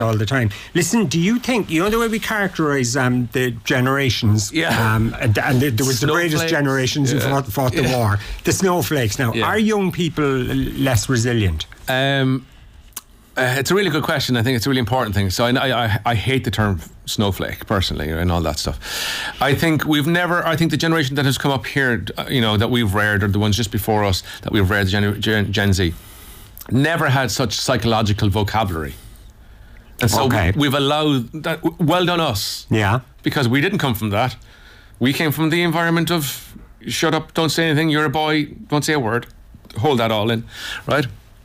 all the time. Listen, do you think, you know the way we characterise the generations, and there was the greatest generations who fought the war, the snowflakes. Now, are young people less resilient? It's a really good question. I think it's a really important thing. So I hate the term snowflake personally and all that stuff. I think the generation that has come up here, that we've reared, or the ones just before us that we've reared, Gen Z, never had such psychological vocabulary. And so we've allowed that. Well done us. Yeah. Because we didn't come from that. We came from the environment of shut up, don't say anything, you're a boy, don't say a word. Hold that all in, right?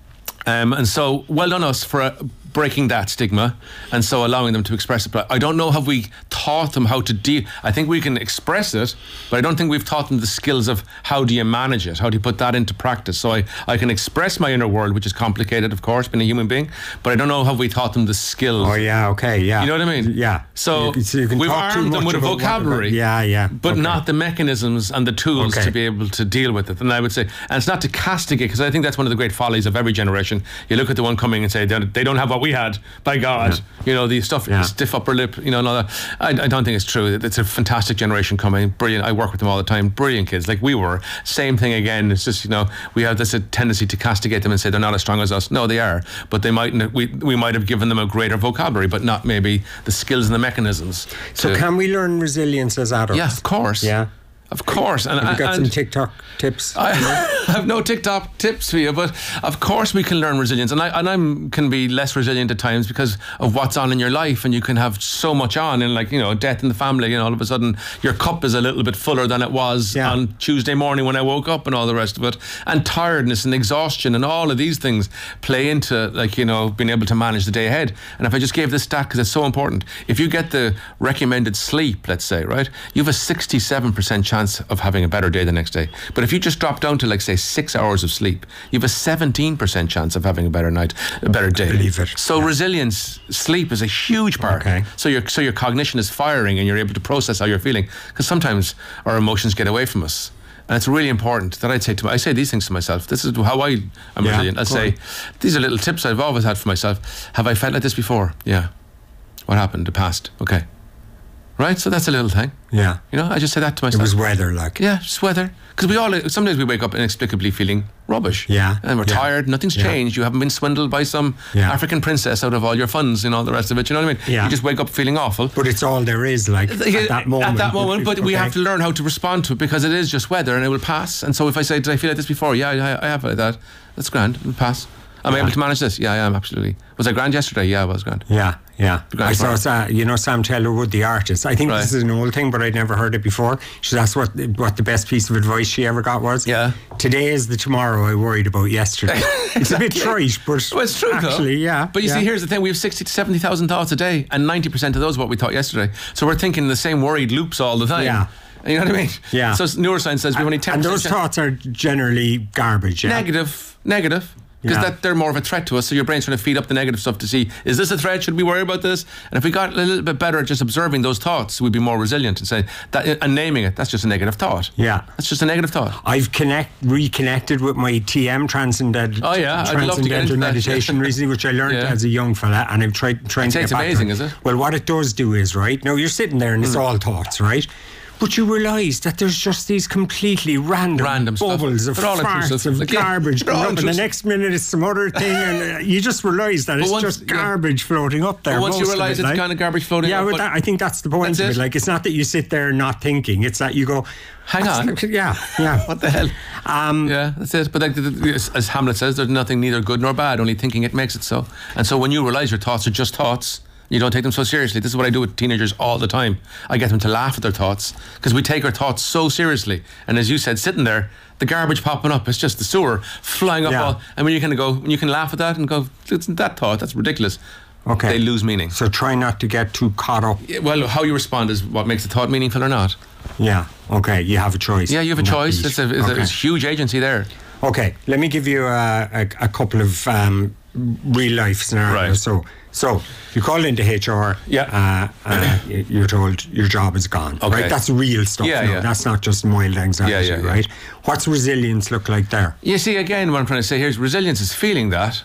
And so, well done us for breaking that stigma and so allowing them to express it. But I don't know, have we taught them how to deal? I think we can express it, but I don't think we've taught them the skills of how do you manage it? How do you put that into practice? So I can express my inner world, which is complicated, of course, being a human being, but I don't know, have we taught them the skills? Oh, yeah, okay, yeah. You know what I mean? Yeah. So we've armed them with a vocabulary, but not the mechanisms and the tools to be able to deal with it. And I would say, and it's not to castigate, because I think that's one of the great follies of every generation. You look at the one coming and say, they don't have what we had, by God. The stuff, stiff upper lip, and all that. I don't think it's true. It's a fantastic generation coming, brilliant. I work with them all the time, brilliant kids, like we were. Same thing again. It's just, we have this tendency to castigate them and say they're not as strong as us. No, they are, but they mightn't. We might have given them a greater vocabulary, but not maybe the skills and the mechanisms. So can we learn resilience as adults? Yeah, of course. Yeah. Of course. And have you got some TikTok tips? I have no TikTok tips for you, but of course we can learn resilience. And I can be less resilient at times because of what's on in your life, and you can have so much on, and death in the family, and all of a sudden your cup is a little bit fuller than it was on Tuesday morning when I woke up, and all the rest of it. And tiredness and exhaustion and all of these things play into being able to manage the day ahead. And if I just gave this stat, because it's so important, if you get the recommended sleep, let's say, right, you have a 67% chance of having a better day the next day. But if you just drop down to, say 6 hours of sleep, you have a 17% chance of having a better day. Believe it. So resilience, sleep is a huge part. Okay. So your cognition is firing and you're able to process how you're feeling, because sometimes our emotions get away from us. And it's really important that I say these things to myself. This is how I am resilient. I say, these are little tips I've always had for myself. Have I felt like this before? Yeah. What happened? The past. Okay. Right, so that's a little thing. Yeah. I just say that to myself. It was weather, like. Yeah, just weather. Because some days we wake up inexplicably feeling rubbish. Yeah. And we're tired, nothing's changed. You haven't been swindled by some African princess out of all your funds and all the rest of it. You know what I mean? Yeah. You just wake up feeling awful. But it's all there is, at that moment. At that moment, but we have to learn how to respond to it, because it is just weather and it will pass. And so if I say, did I feel like this before? Yeah, I have like that. That's grand, it'll pass. Am I able to manage this? Yeah, I am, absolutely. Was I grand yesterday? Yeah, I was grand. Yeah. I saw, Sam Taylor-Wood, the artist. I think this is an old thing, but I'd never heard it before. She asked what the best piece of advice she ever got was. Yeah. Today is the tomorrow I worried about yesterday. It's a bit trite, but well, it's true, actually, though. But you see, here's the thing. We have 60 to 70,000 thoughts a day, and 90% of those are what we thought yesterday. So we're thinking the same worried loops all the time. Yeah. You know what I mean? Yeah. So neuroscience says we only 10%. And those thoughts are generally garbage, Negative. Because they're more of a threat to us, so your brain's trying to feed up the negative stuff to see, is this a threat? Should we worry about this? And if we got a little bit better at just observing those thoughts, we'd be more resilient and say that, and naming it, that's just a negative thought. Yeah. That's just a negative thought. I've reconnected with my TM, Transcendental Meditation recently, which I learned as a young fella, and I'm trying to get back. It's amazing, is it? Well, what it does do is, right, now you're sitting there and it's all thoughts, right? But you realise that there's just these completely random bubbles of farts, of garbage going up, and the next minute it's some other thing, and you just realise that it's just garbage floating up there. But once you realise it's kind of garbage floating up. Yeah, I think that's the point of it. It's not that you sit there not thinking, it's that you go, hang on. Yeah. What the hell? That's it. But as Hamlet says, there's nothing neither good nor bad, only thinking it makes it so. And so when you realise your thoughts are just thoughts, you don't take them so seriously. This is what I do with teenagers all the time. I get them to laugh at their thoughts, because we take our thoughts so seriously. And as you said, sitting there, the garbage popping up, it's just the sewer flying up. And when you can laugh at that and go, it's that thought, that's ridiculous. Okay. They lose meaning. So try not to get too caught up. Well, how you respond is what makes the thought meaningful or not. Yeah. Okay. You have a choice. Yeah, you have a choice. It's a huge agency there. Okay. Let me give you a couple of real life scenarios. Right. So you call into HR. Yeah. You're told your job is gone. Okay. Right. That's real stuff. Yeah. That's not just mild anxiety. Yeah. Right. What's resilience look like there? You see, again, what I'm trying to say here is resilience is feeling that.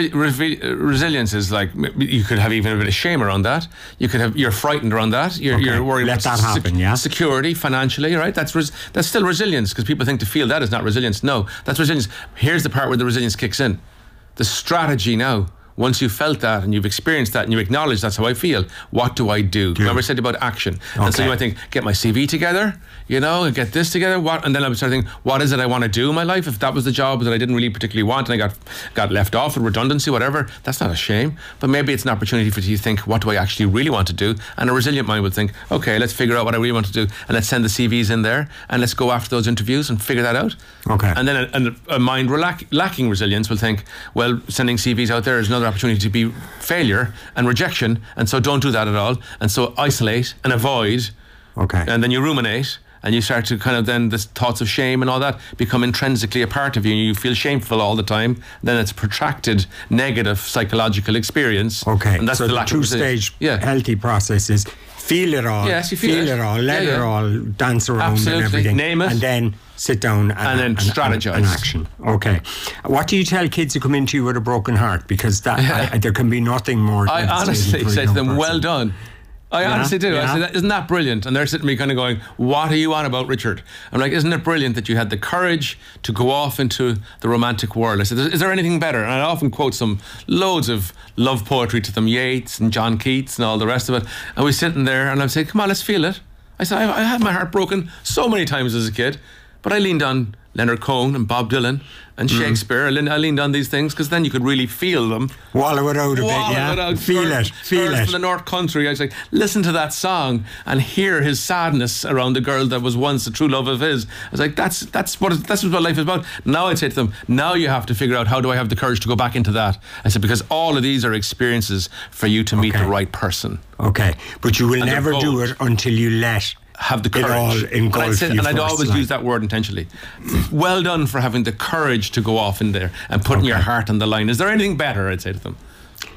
Resilience is like, you could have even a bit of shame around that. You're frightened around that. You're worried about that happen. Security, financially, right? That's still resilience, because people think to feel that is not resilience. No, that's resilience. Here's the part where the resilience kicks in. The strategy now. Once you've felt that and you've experienced that and you acknowledge that's how I feel, what do I do? Remember I said about action. Okay. And so you might think, get my CV together, and get this together. And then I would start thinking, what is it I want to do in my life? If that was the job that I didn't really particularly want and I got left off with redundancy, whatever, that's not a shame. But maybe it's an opportunity for you to think, what do I actually really want to do? And a resilient mind would think, okay, let's figure out what I really want to do and let's send the CVs in there and let's go after those interviews and figure that out. Okay. And then a mind lacking resilience will think, well, sending CVs out there is another opportunity to be failure and rejection, and so don't do that at all, and so isolate and avoid. Okay. And then you ruminate and you start to kind of, then the thoughts of shame and all that become intrinsically a part of you and you feel shameful all the time. Then it's a protracted negative psychological experience. Okay. And that's so the the two-stage healthy process is feel it all. Yes, you feel it all, let it all dance around. Absolutely. And everything. Name it. And then sit down and then strategize. And action. Okay. What do you tell kids who come into you with a broken heart? Because there can be nothing more. I honestly say to them, well done. I honestly do. Yeah. I say, isn't that brilliant? And they're sitting me kind of going, what are you on about, Richard? I'm like, isn't it brilliant that you had the courage to go off into the romantic world? I said, is there anything better? And I often quote loads of love poetry to them, Yeats and John Keats and all the rest of it. And we're sitting there and I'm saying, come on, let's feel it. I said, I had my heart broken so many times as a kid, but I leaned on Leonard Cohen and Bob Dylan and Shakespeare. I leaned on these things because then you could really feel them. Wallow it out a bit, yeah. Feel it. From the North Country, I was like, listen to that song and hear his sadness around the girl that was once the true love of his. I was like, that's what life is about. Now I'd say to them, now you have to figure out, how do I have the courage to go back into that? I said, because all of these are experiences for you to meet the right person. Okay, but you will never do it until you have the courage. And I'd always use that word intentionally. Well done for having the courage to go off in there and putting your heart on the line. Is there anything better, I'd say to them?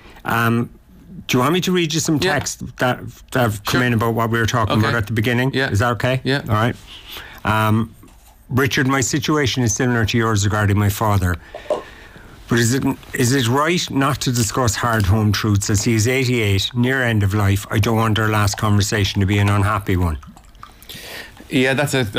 Do you want me to read you some text that have come in about what we were talking about at the beginning? Yeah. Is that okay? Yeah. All right. Richard, my situation is similar to yours regarding my father. But is it right not to discuss hard home truths, as he is 88, near end of life? I don't want our last conversation to be an unhappy one. Yeah, that's a.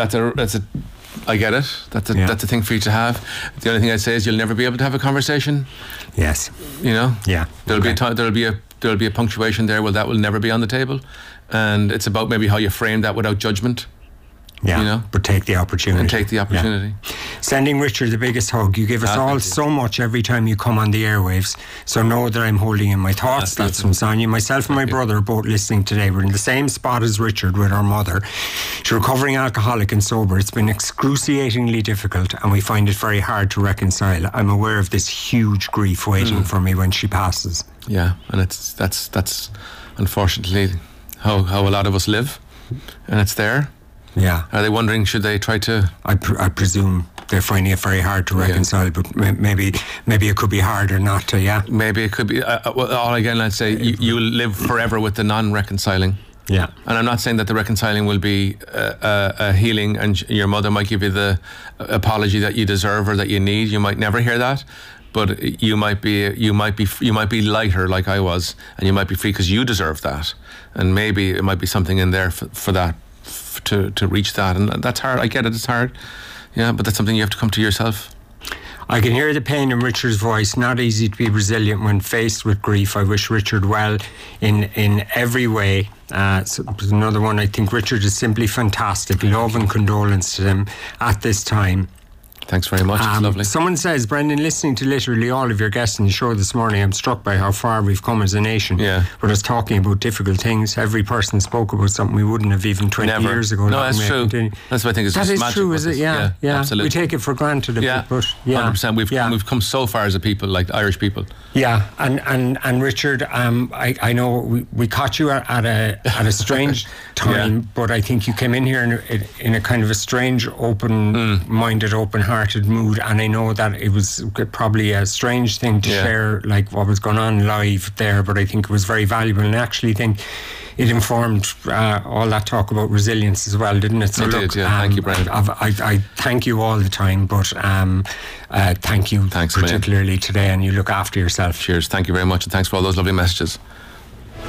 I get it. That's a thing for you to have. The only thing I'd say is you'll never be able to have a conversation. Yes. Yeah. There'll be a punctuation there where that will never be on the table, and it's about maybe how you frame that without judgment. Yeah, but take the opportunity. Yeah. Sending Richard the biggest hug. You give us all so much every time you come on the airwaves. So know that I'm holding in my thoughts. That's from Sonia. Myself and my brother are both listening today. We're in the same spot as Richard with our mother. She's a recovering alcoholic and sober. It's been excruciatingly difficult and we find it very hard to reconcile. I'm aware of this huge grief waiting for me when she passes. Yeah, and that's unfortunately how a lot of us live, and it's there. Yeah. Are they wondering, should they try to... I presume they're finding it very hard to reconcile, but maybe it could be harder not to, yeah? Maybe it could be... all again, I'd say you will live forever with the non-reconciling. Yeah. And I'm not saying that the reconciling will be a healing and your mother might give you the apology that you deserve or that you need. You might never hear that. But you might be lighter like I was, and you might be free because you deserve that. And maybe it might be something in there for that. To reach that, and that's hard. I get it, it's hard, but that's something you have to come to yourself. I can hear the pain in Richard's voice. Not easy to be resilient when faced with grief. I wish Richard well in every way. So there's another one. I think Richard is simply fantastic. Love and condolence to him at this time. Thanks very much. It's lovely. Someone says, Brendan, listening to literally all of your guests in the show this morning, I'm struck by how far we've come as a nation. Yeah. With us talking about difficult things. Every person spoke about something we wouldn't have even 20 years ago. No, that's true. That's what I think is that just is magic. true, is it? Yeah. Absolutely. We take it for granted. Yeah. But 100%. We've come so far as a people, like Irish people. Yeah. And Richard, I know we caught you at a strange time, but I think you came in here in a kind of a strange, open-minded, open-hearted light-hearted mood, and I know that it was probably a strange thing to share, like what was going on live there, but I think it was very valuable, and I actually think it informed all that talk about resilience as well, didn't it? So did, yeah. Thank you, Brendan. I thank you all the time, but thank you particularly today, and you look after yourself. Cheers. Thank you very much, and thanks for all those lovely messages.